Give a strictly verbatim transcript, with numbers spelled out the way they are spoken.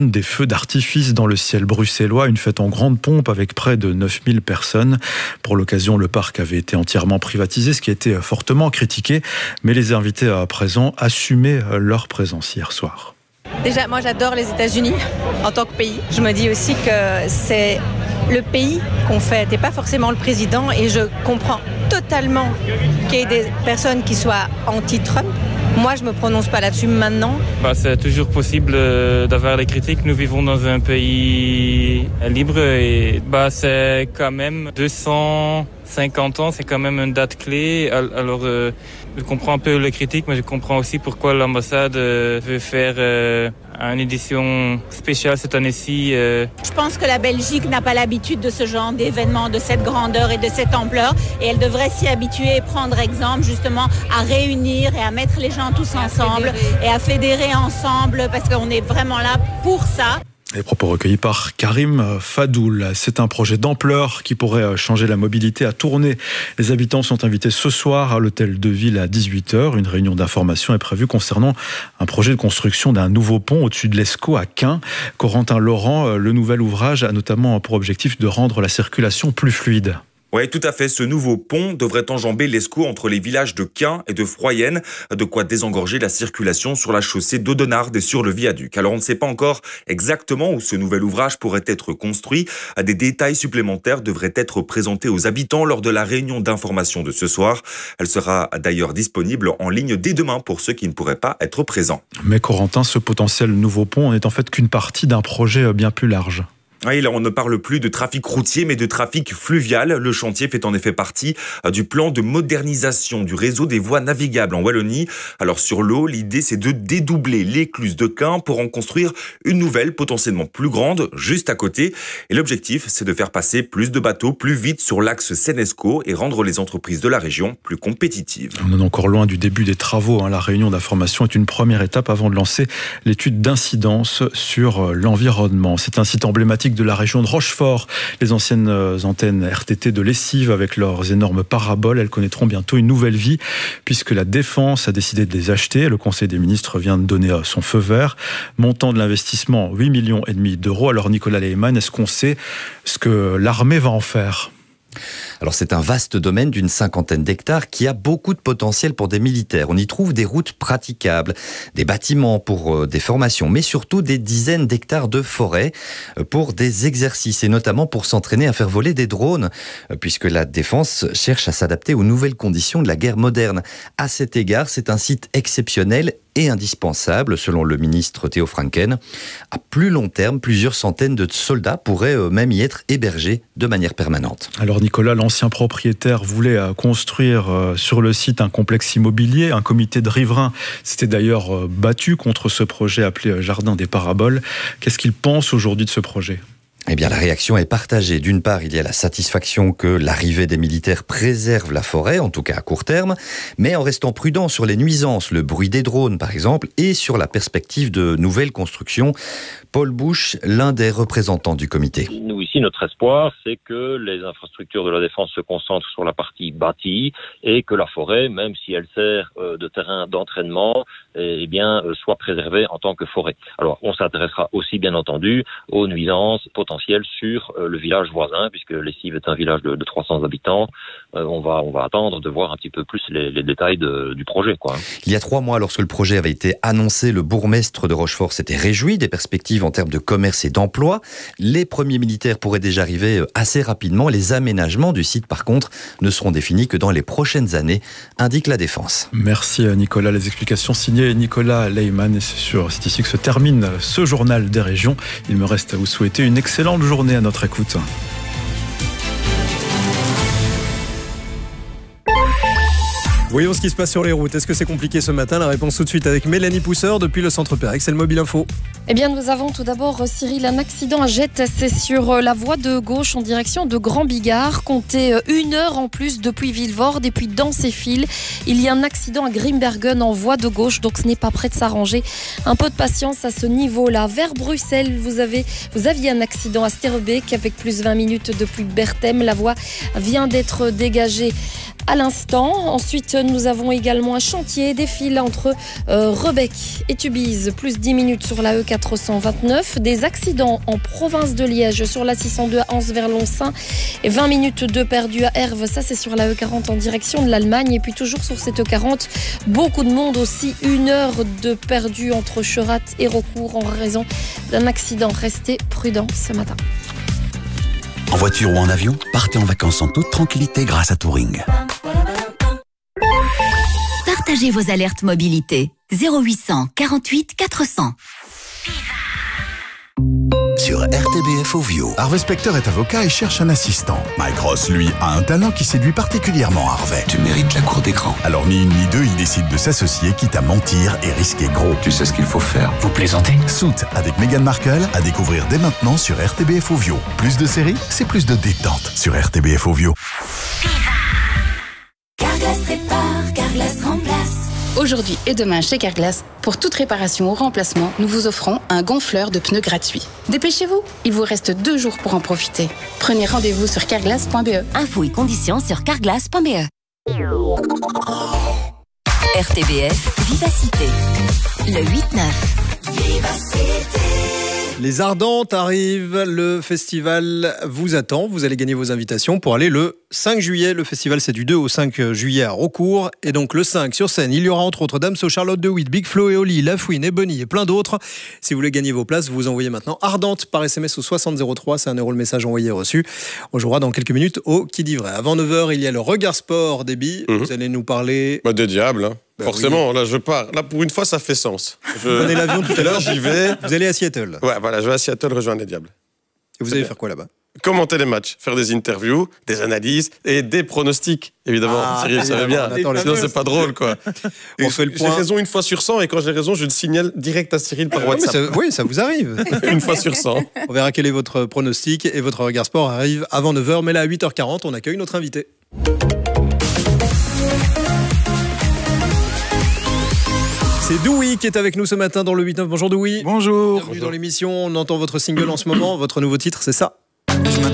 Des feux d'artifice dans le ciel bruxellois, une fête en grande pompe avec près de neuf mille personnes. Pour l'occasion, le parc avait été entièrement privatisé, ce qui a été fortement critiqué. Mais les invités à présent assumaient leur présence hier soir. Déjà, moi j'adore les États-Unis en tant que pays. Je me dis aussi que c'est le pays qu'on fête et pas forcément le président. Et je comprends totalement qu'il y ait des personnes qui soient anti-Trump. Moi, je ne me prononce pas là-dessus maintenant. Bah, c'est toujours possible euh, d'avoir des critiques. Nous vivons dans un pays libre et bah, c'est quand même deux cent cinquante ans, c'est quand même une date clé. Alors, euh, je comprends un peu les critiques, mais je comprends aussi pourquoi l'ambassade euh, veut faire euh, une édition spéciale cette année-ci. Euh. Je pense que la Belgique n'a pas l'habitude de ce genre d'événements, de cette grandeur et de cette ampleur. Et elle devrait s'y habituer et prendre exemple justement à réunir et à mettre les gens tous ensemble et à fédérer ensemble parce qu'on est vraiment là pour ça. Les propos recueillis par Karim Fadoul. C'est un projet d'ampleur qui pourrait changer la mobilité à Tournai. Les habitants sont invités ce soir à l'hôtel de ville à dix-huit heures. Une réunion d'information est prévue concernant un projet de construction d'un nouveau pont au-dessus de l'Escaut à Caen. Corentin Laurent, le nouvel ouvrage a notamment pour objectif de rendre la circulation plus fluide. Oui, tout à fait. Ce nouveau pont devrait enjamber l'Escaut entre les villages de Caen et de Froyenne, de quoi désengorger la circulation sur la chaussée d'Audenarde et sur le viaduc. Alors on ne sait pas encore exactement où ce nouvel ouvrage pourrait être construit. Des détails supplémentaires devraient être présentés aux habitants lors de la réunion d'information de ce soir. Elle sera d'ailleurs disponible en ligne dès demain pour ceux qui ne pourraient pas être présents. Mais Corentin, ce potentiel nouveau pont n'est en fait qu'une partie d'un projet bien plus large. Oui, là, on ne parle plus de trafic routier, mais de trafic fluvial. Le chantier fait en effet partie du plan de modernisation du réseau des voies navigables en Wallonie. Alors, sur l'eau, l'idée, c'est de dédoubler l'écluse de Caen pour en construire une nouvelle, potentiellement plus grande, juste à côté. Et l'objectif, c'est de faire passer plus de bateaux plus vite sur l'axe Seine-Escaut et rendre les entreprises de la région plus compétitives. On est encore loin du début des travaux. La réunion d'information est une première étape avant de lancer l'étude d'incidence sur l'environnement. C'est un site emblématique de la région de Rochefort. Les anciennes antennes R T T de Lessive avec leurs énormes paraboles, elles connaîtront bientôt une nouvelle vie puisque la Défense a décidé de les acheter. Le Conseil des ministres vient de donner son feu vert. Montant de l'investissement, huit virgule cinq millions d'euros. Alors Nicolas Lehmann, est-ce qu'on sait ce que l'armée va en faire ? Alors c'est un vaste domaine d'une cinquantaine d'hectares qui a beaucoup de potentiel pour des militaires. On y trouve des routes praticables, des bâtiments pour des formations, mais surtout des dizaines d'hectares de forêt pour des exercices et notamment pour s'entraîner à faire voler des drones, puisque la défense cherche à s'adapter aux nouvelles conditions de la guerre moderne. À cet égard, c'est un site exceptionnel et indispensable, selon le ministre Theo Franken. À plus long terme, plusieurs centaines de soldats pourraient même y être hébergés de manière permanente. Alors Nicolas, l'ancien propriétaire voulait construire sur le site un complexe immobilier. Un comité de riverains s'était d'ailleurs battu contre ce projet appelé Jardin des Paraboles. Qu'est-ce qu'il pense aujourd'hui de ce projet ? Eh bien, la réaction est partagée. D'une part, il y a la satisfaction que l'arrivée des militaires préserve la forêt, en tout cas à court terme, mais en restant prudent sur les nuisances, le bruit des drones par exemple, et sur la perspective de nouvelles constructions. Paul Bouche, l'un des représentants du comité. Nous, ici, notre espoir, c'est que les infrastructures de la défense se concentrent sur la partie bâtie et que la forêt, même si elle sert de terrain d'entraînement, eh bien, soit préservée en tant que forêt. Alors, on s'intéressera aussi, bien entendu, aux nuisances potentielles sur le village voisin, puisque Lessive est un village de, de trois cents habitants. Euh, on va, on va attendre de voir un petit peu plus les, les détails de, du projet, quoi. Il y a trois mois, lorsque le projet avait été annoncé, le bourgmestre de Rochefort s'était réjoui des perspectives en termes de commerce et d'emploi. Les premiers militaires pourraient déjà arriver assez rapidement. Les aménagements du site, par contre, ne seront définis que dans les prochaines années, indique la Défense. Merci Nicolas. Les explications signées Nicolas Lehmann. Et c'est sûr, c'est ici que se termine ce journal des régions. Il me reste à vous souhaiter une excellente journée à notre écoute. Voyons ce qui se passe sur les routes. Est-ce que c'est compliqué ce matin ? La réponse tout de suite avec Mélanie Pousseur depuis le centre Pérex, c'est le Mobile Info. Eh bien, nous avons tout d'abord, Cyril, un accident à Jette. C'est sur la voie de gauche en direction de Grand Bigard. Comptez une heure en plus depuis Villevorde et puis dans ces fils, il y a un accident à Grimbergen en voie de gauche, donc ce n'est pas prêt de s'arranger. Un peu de patience à ce niveau-là. Vers Bruxelles, vous, avez, vous aviez un accident à Sterrebeek avec plus vingt minutes depuis Berthem. La voie vient d'être dégagée à l'instant. Ensuite, nous avons également un chantier, des fils entre euh, Rebec et Tubize, plus dix minutes sur la E quatre cent vingt-neuf. Des accidents en province de Liège sur la six cent deux à Anse vers Loncin et vingt minutes de perdu à Herve. Ça, c'est sur la E quarante en direction de l'Allemagne. Et puis toujours sur cette E quarante, beaucoup de monde aussi. Une heure de perdu entre Cherat et Rocourt en raison d'un accident. Restez prudents ce matin. En voiture ou en avion, partez en vacances en toute tranquillité grâce à Touring. Partagez vos alertes mobilité. zéro huit cent quarante-huit quatre cents. Sur R T B F Ovio. Harvey Specter est avocat et cherche un assistant. Mike Ross, lui, a un talent qui séduit particulièrement Harvey. Tu mérites la cour d'écran. Alors ni une ni deux, il décide de s'associer, quitte à mentir et risquer gros. Tu sais ce qu'il faut faire. Vous plaisantez? Suit avec Meghan Markle à découvrir dès maintenant sur R T B F Ovio. Plus de séries, c'est plus de détente sur R T B F Ovio. Carglass répare, Carglass remplace. Aujourd'hui et demain chez Carglass, pour toute réparation ou remplacement, nous vous offrons un gonfleur de pneus gratuit. Dépêchez-vous, il vous reste deux jours pour en profiter. Prenez rendez-vous sur carglass point b e. Infos et conditions sur carglass point b e. R T B F Vivacité, le huit neuf. Vivacité. Les Ardentes arrivent, le festival vous attend. Vous allez gagner vos invitations pour aller le cinq juillet. Le festival, c'est du deux au cinq juillet à Rocourt. Et donc le cinq, sur scène, il y aura entre autres Damso, Charlotte de Witt, Big Flo et Oli, La Fouine, Ebony et plein d'autres. Si vous voulez gagner vos places, vous envoyez maintenant Ardente par S M S au soixante zéro trois. C'est un euro le message envoyé reçu. On jouera dans quelques minutes au Qui dit vrai. Avant neuf heures, il y a le regard sport d'Ebi. Mmh. Vous allez nous parler... Bah, des diables, hein. Bah, forcément, oui. Là je pars. Là pour une fois ça fait sens. Je... Vous prenez l'avion tout à l'heure, j'y vais. Vous allez à Seattle. Ouais, voilà, je vais à Seattle rejoindre les diables. Et vous C'est allez bien. faire quoi là-bas? Commenter les matchs, faire des interviews, des analyses et des pronostics, évidemment. Ah, Cyril, ça va bien. Attends, Sinon c'est pas drôle quoi. On fait le point. J'ai raison une fois sur cent et quand j'ai raison je le signale direct à Cyril par Ah, WhatsApp. oui, ça, oui, ça vous arrive. Une fois sur cent. On verra quel est votre pronostic et votre regard sport arrive avant neuf heures. Mais là à huit heures quarante, on accueille notre invité. C'est Doui qui est avec nous ce matin dans le huit neuf. Bonjour Doui. Bonjour. Bienvenue dans l'émission. On entend votre single en ce moment. Votre nouveau titre, c'est ça?